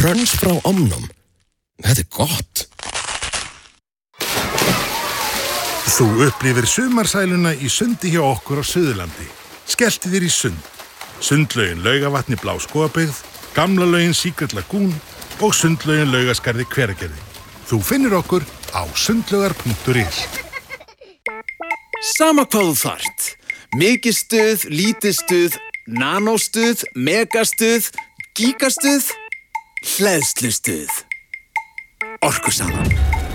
Kröns frá Omnum. Þetta gott. Þú upplifir sumarsæluna í sundi hjá okkur á Suðurlandi. Skelltu þér í sund. Sundlaugin Laugavatni Blá Skógabyggð, Gamla laugin Secret Lagoon og sundlaugin Laugaskarði Hveragerði. Þú finnir okkur á sundlaugar.is. Sama hvað þú þarft. Mikið stuð, lítið stuð, nanóstuð, megastuð, gigastuð, hleðslustuð. Orkusalan.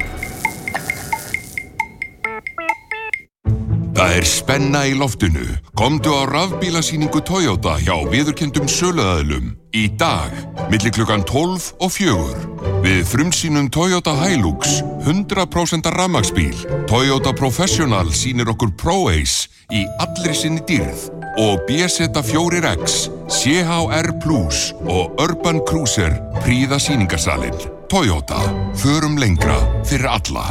Það spenna í loftinu. Komdu á rafbílasýningu Toyota hjá viðurkenndum söluaðilum í dag, milli klukkan 12 og 4. Við frumsýnum Toyota Hilux, 100% rafmagnsbíl. Toyota Professional sýnir okkur ProAce í allri sinni dýrð og BZ4X, CHR Plus og Urban Cruiser prýða sýningarsalinn. Toyota, förum lengra fyrir alla.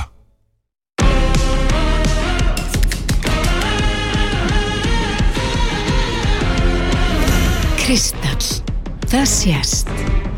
Kristall, það sést.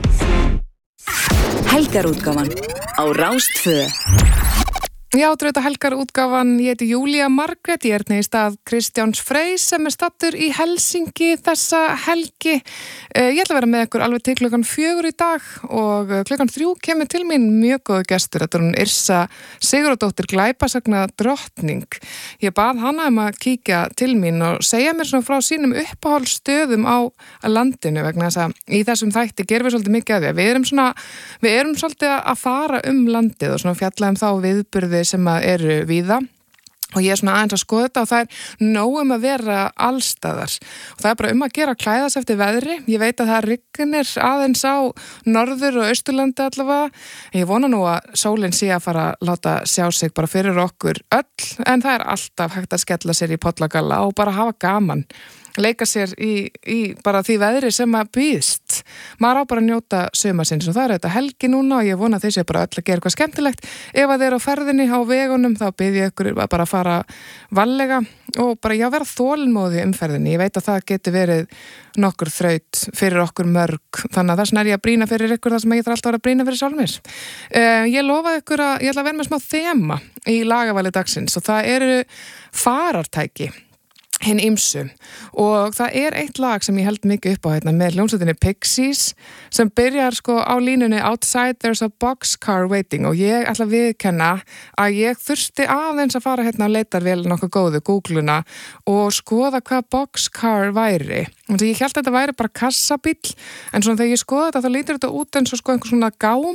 Helgarútgáfan á Rás 2. Já, þetta helgarútgáfan, ég heiti Júlía Margrét, ég í stað Kristjáns Freys sem stattur í Helsingi þessa helgi. Ég ætla að vera með ykkur alveg til klukkan 4 í dag og klukkan 3 kemur til mín mjög góðu gestur. Þetta hún Yrsa Sigurðardóttir, glæpasagna drottning. Ég bað hana að kíkja til mín og segja mér svona frá sínum uppáhaldsstöðum á landinu vegna þess að í þessum þætti gerum við svolítið mikið af því. Við erum svolítið að fara landið og svona fjalla þá viðburði sem eru víða og ég svona aðeins að skoða þetta og það nóg að vera allstaðar og það bara að gera að klæðast eftir veðri. Ég veit að það rignir aðeins á norður- og austurlandi allavega. Ég vona nú að sólin sé að fara að láta sjá sig bara fyrir okkur öll en það alltaf hægt að skella sér í pollagalla og bara hafa gaman. Leika sér í bara því veðri sem að býðst. Maður á bara að njóta sumarsins og það þetta helgi núna og ég vona að þeir sé bara öll að gera eitthvað skemmtilegt. Ef að þeir eru á ferðinni á vegunum þá bið ég ykkur bara að fara varlega og bara vera þolinmóði umferðinni. Ég veit að það getur verið nokkur þraut fyrir okkur mörg þannig að þess ég að brýna fyrir ykkur það sem ég þarf alltaf að vera að brýna fyrir sjálf mér. Ég lofaði ykkur að ég ætla að vera með smá þema í lagavali dagsins og það eru farartæki. Hinn ýmsu og það eitt lag sem ég held mikið upp á með hljómsveitinni Pixies sem byrjar á línunni Outside there's a boxcar waiting og ég ætla að viðurkenna að ég þurfti aðeins að fara á leitarvél nokkuð góðu, Google-una og skoða hvað boxcar væri. Og ég held að þetta væri bara kassabíll en svona þegar ég skoða þetta þá lítur þetta út eins og einhver svona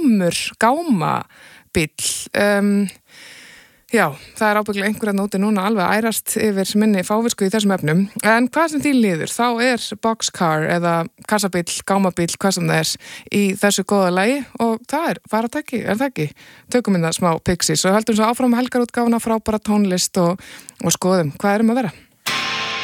gámabíll. Já, það ábyggilega einhverja nóti núna alveg ærast yfir minni fávisku í þessum efnum. En hvað sem því líður, þá boxcar eða kassabíll, gámabíll, hvað sem það í þessu góða lagi og það faratæki, það ekki? Tökum smá Pixies og heldum svo áfram helgarútgáfuna frábæra tónlist og skoðum hvað að vera.